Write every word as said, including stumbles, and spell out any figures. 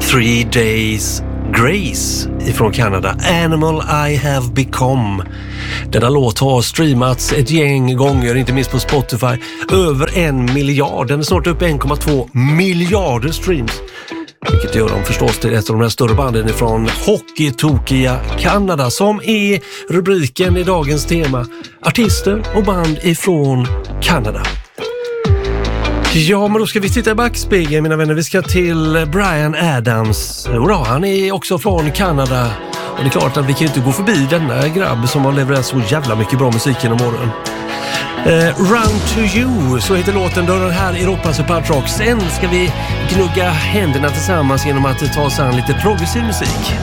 Three Days Grace ifrån Kanada. Animal I Have Become. Denna låt har streamats ett gäng gånger, inte minst på Spotify. Över en miljard. Den är snart uppe en komma två miljarder streams. Vilket gör dem förstås till ett av de här större banden från hockeytokiga Kanada, som är rubriken i dagens tema. Artister och band ifrån Kanada. Ja, men då ska vi titta i backspegeln, mina vänner. Vi ska till Bryan Adams. Jodå, han är också från Kanada. Och det är klart att vi kan inte gå förbi denna grabb som har levererat så jävla mycket bra musik genom åren. Eh, Run to You, så heter låten, då den här Europas Superrock. Sen ska vi gnugga händerna tillsammans genom att ta oss an lite progressiv musik.